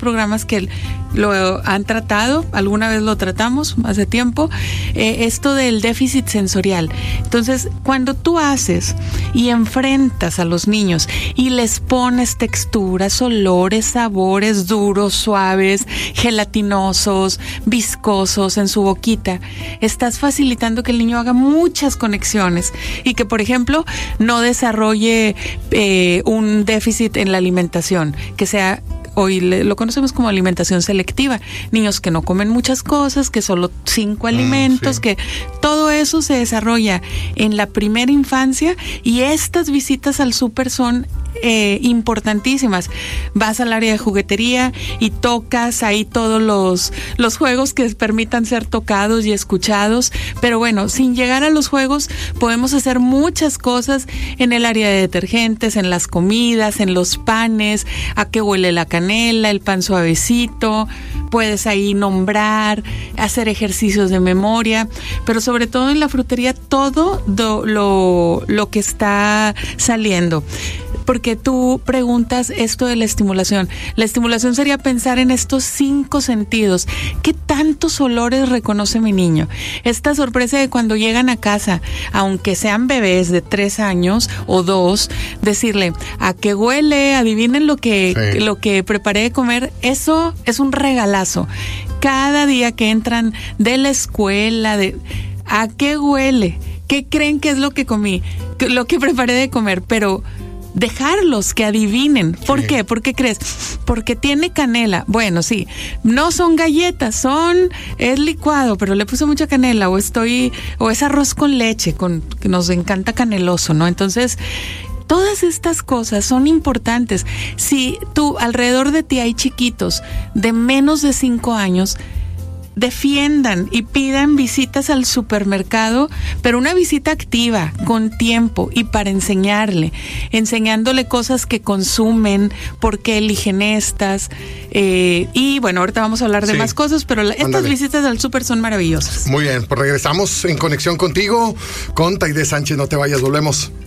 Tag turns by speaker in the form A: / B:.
A: programas que lo han tratado, alguna vez lo tratamos hace tiempo, esto del déficit sensorial. Entonces, cuando tú haces y enfrentas a los niños y les pones texturas, olores, sabores duros, suaves, gelatinosos, viscosos en su boquita, estás facilitando que el niño haga muchas conexiones y que, por ejemplo, no desarrolle un déficit en la alimentación, que sea, hoy lo conocemos como alimentación selectiva, niños que no comen muchas cosas, que solo 5 alimentos, sí. Que todo eso se desarrolla en la primera infancia, y estas visitas al súper son importantísimas. Vas al área de juguetería y tocas ahí todos los juegos que permitan ser tocados y escuchados, pero bueno, sin llegar a los juegos podemos hacer muchas cosas en el área de detergentes, en las comidas, en los panes, a qué huele la canela, el pan suavecito, puedes ahí nombrar, hacer ejercicios de memoria, pero sobre todo en la frutería todo lo que está saliendo. Porque tú preguntas esto de la estimulación. La estimulación sería pensar en estos 5 sentidos. ¿Qué tantos olores reconoce mi niño? Esta sorpresa de cuando llegan a casa, aunque sean bebés de 3 años o 2, decirle, ¿a qué huele? Adivinen lo que preparé de comer. Eso es un regalazo. Cada día que entran de la escuela, ¿a qué huele? ¿Qué creen que es lo que comí? Lo que preparé de comer, pero dejarlos que adivinen. ¿Por qué? ¿Por qué crees? Porque tiene canela. Bueno, sí, no son galletas, es licuado, pero le puse mucha canela, o es arroz con leche, que nos encanta caneloso, ¿no? Entonces, todas estas cosas son importantes. Si tú alrededor de ti hay chiquitos de menos de 5 años, defiendan y pidan visitas al supermercado, pero una visita activa, con tiempo y para enseñándole cosas que consumen, por qué eligen estas, y bueno, ahorita vamos a hablar de más cosas, pero estas visitas al súper son maravillosas.
B: Muy bien, pues regresamos en conexión contigo, con Taide Sánchez, no te vayas, volvemos.